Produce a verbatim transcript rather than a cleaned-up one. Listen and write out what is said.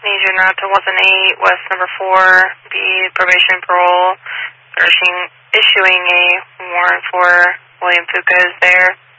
Agent out to one eight, West number four, B, probation parole, issuing, issuing a warrant for William Fuca is there.